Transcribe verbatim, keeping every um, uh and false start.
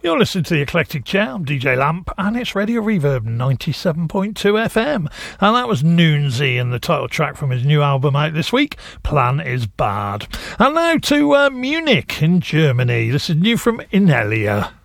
You're listening to The Eclectic Chair. I'm D J Lamp, and it's Radio Reverb ninety-seven point two F M. And that was Noonsy and the title track from his new album out this week, Plan is Bad. And now to uh, Munich in Germany. This is new from Inelia.